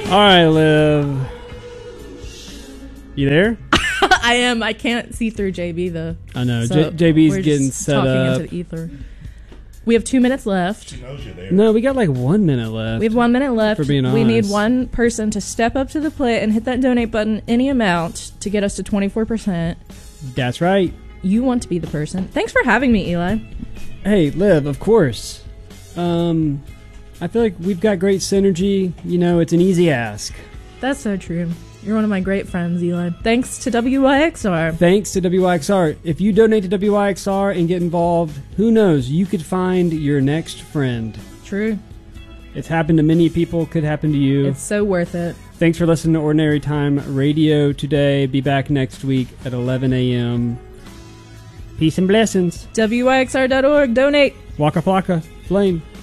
All right, Liv. You there? I am. I can't see through JB though. I know. So JB's we're getting just set talking up. into the ether. We have 2 minutes left. She knows you're there. No, we got like 1 minute left. We have 1 minute left. For being We need honest. one person to step up to the plate and hit that donate button any amount to get us to 24%. That's right. You want to be the person. Thanks for having me, Eli. Hey, Liv, of course. I feel like we've got great synergy. You know, it's an easy ask. That's so true. You're one of my great friends, Eli. Thanks to WYXR. Thanks to WYXR. If you donate to WYXR and get involved, who knows? You could find your next friend. True. It's happened to many people. Could happen to you. It's so worth it. Thanks for listening to Ordinary Time Radio today. Be back next week at 11 a.m. Peace and blessings. WYXR.org. Donate. Waka Flocka. Flame.